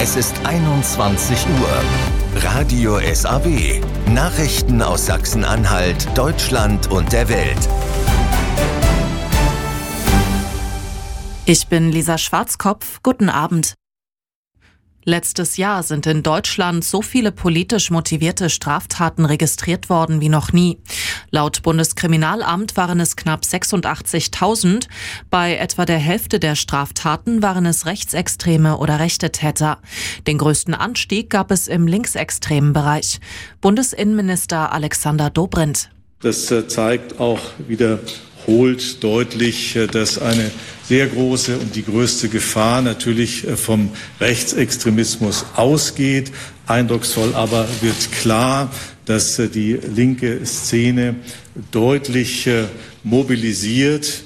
Es ist 21 Uhr. Radio SAW. Nachrichten aus Sachsen-Anhalt, Deutschland und der Welt. Ich bin Lisa Schwarzkopf. Guten Abend. Letztes Jahr sind in Deutschland so viele politisch motivierte Straftaten registriert worden wie noch nie. Laut Bundeskriminalamt waren es knapp 86.000. Bei etwa der Hälfte der Straftaten waren es rechtsextreme oder rechte Täter. Den größten Anstieg gab es im linksextremen Bereich. Bundesinnenminister Alexander Dobrindt. Das zeigt auch wiederholt deutlich, dass eine sehr große und die größte Gefahr natürlich vom Rechtsextremismus ausgeht. Eindrucksvoll aber wird klar, dass die linke Szene deutlich mobilisiert.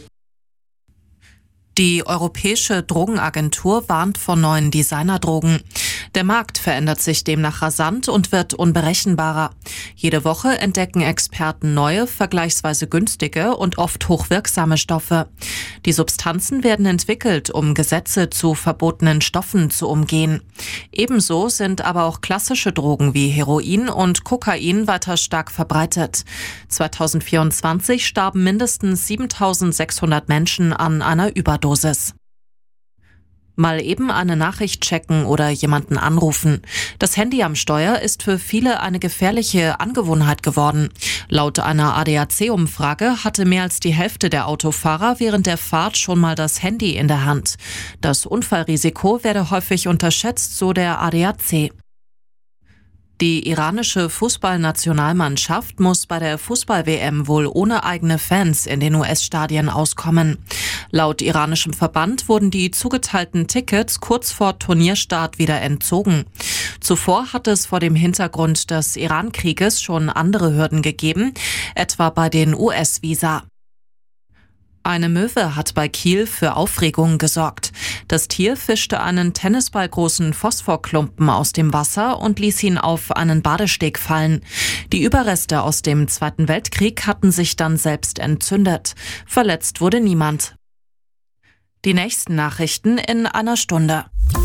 Die Europäische Drogenagentur warnt vor neuen Designerdrogen. Der Markt verändert sich demnach rasant und wird unberechenbarer. Jede Woche entdecken Experten neue, vergleichsweise günstige und oft hochwirksame Stoffe. Die Substanzen werden entwickelt, um Gesetze zu verbotenen Stoffen zu umgehen. Ebenso sind aber auch klassische Drogen wie Heroin und Kokain weiter stark verbreitet. 2024 starben mindestens 7.600 Menschen an einer Überdosis. Mal eben eine Nachricht checken oder jemanden anrufen. Das Handy am Steuer ist für viele eine gefährliche Angewohnheit geworden. Laut einer ADAC-Umfrage hatte mehr als die Hälfte der Autofahrer während der Fahrt schon mal das Handy in der Hand. Das Unfallrisiko werde häufig unterschätzt, so der ADAC. Die iranische Fußballnationalmannschaft muss bei der Fußball-WM wohl ohne eigene Fans in den US-Stadien auskommen. Laut iranischem Verband wurden die zugeteilten Tickets kurz vor Turnierstart wieder entzogen. Zuvor hat es vor dem Hintergrund des Iran-Krieges schon andere Hürden gegeben, etwa bei den US-Visa. Eine Möwe hat bei Kiel für Aufregung gesorgt. Das Tier fischte einen tennisballgroßen Phosphorklumpen aus dem Wasser und ließ ihn auf einen Badesteg fallen. Die Überreste aus dem Zweiten Weltkrieg hatten sich dann selbst entzündet. Verletzt wurde niemand. Die nächsten Nachrichten in einer Stunde.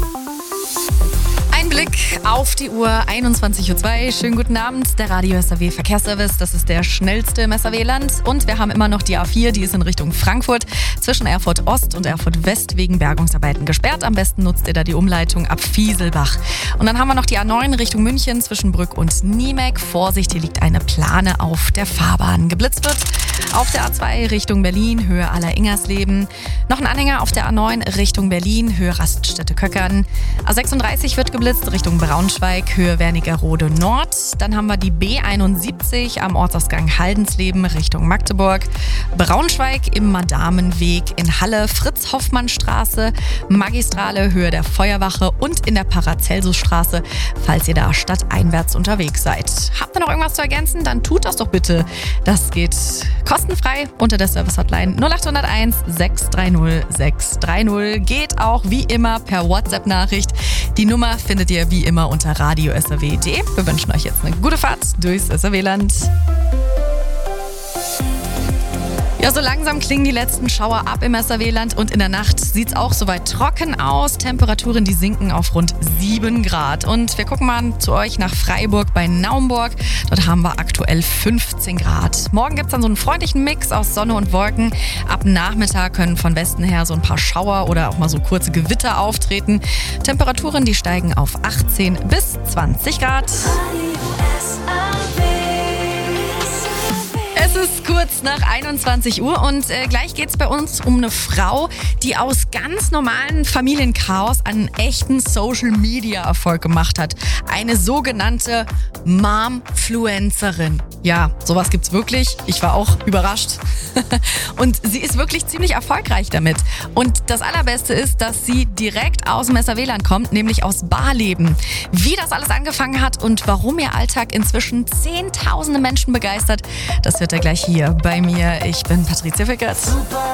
Ein Blick auf die Uhr, 21.02 Uhr. Schönen guten Abend, der Radio SAW Verkehrsservice. Das ist der schnellste im SAW-Land. Und wir haben immer noch die A4, die ist in Richtung Frankfurt, zwischen Erfurt Ost und Erfurt West wegen Bergungsarbeiten gesperrt. Am besten nutzt ihr da die Umleitung ab Fieselbach. Und dann haben wir noch die A9 Richtung München zwischen Brück und Niemek. Vorsicht, hier liegt eine Plane auf der Fahrbahn. Geblitzt wird auf der A2 Richtung Berlin, Höhe Aller-Ingersleben. Noch ein Anhänger auf der A9 Richtung Berlin, Höhe Raststätte-Köckern. A36 wird geblitzt Richtung Braunschweig, Höhe Wernigerode Nord. Dann haben wir die B71 am Ortsausgang Haldensleben Richtung Magdeburg. Braunschweig im Madamenweg in Halle, Fritz-Hoffmann-Straße, Magistrale, Höhe der Feuerwache und in der Paracelsusstraße, falls ihr da stadteinwärts unterwegs seid. Habt ihr noch irgendwas zu ergänzen? Dann tut das doch bitte. Das geht kostenfrei unter der Service-Hotline 0801 630 630. Geht auch wie immer per WhatsApp-Nachricht. Die Nummer findet ihr wie immer unter radio-saw.de. Wir wünschen euch jetzt eine gute Fahrt durchs SAW-Land. Ja, so langsam klingen die letzten Schauer ab im SAW-Land und in der Nacht sieht's auch soweit trocken aus. Temperaturen, die sinken auf rund 7 Grad. Und wir gucken mal zu euch nach Freiburg bei Naumburg. Dort haben wir aktuell 15 Grad. Morgen gibt's dann so einen freundlichen Mix aus Sonne und Wolken. Ab Nachmittag können von Westen her so ein paar Schauer oder auch mal so kurze Gewitter auftreten. Temperaturen, die steigen auf 18 bis 20 Grad. Es ist kurz nach 21 Uhr und gleich geht's bei uns um eine Frau, die aus ganz normalen Familienchaos einen echten Social-Media-Erfolg gemacht hat. Eine sogenannte Momfluencerin. Ja, sowas gibt's wirklich. Ich war auch überrascht. Und sie ist wirklich ziemlich erfolgreich damit. Und das Allerbeste ist, dass sie direkt aus dem SAW-Land kommt, nämlich aus Barleben. Wie das alles angefangen hat und warum ihr Alltag inzwischen Zehntausende Menschen begeistert, das hört ihr gleich hier bei mir. Ich bin Patricia Fickert.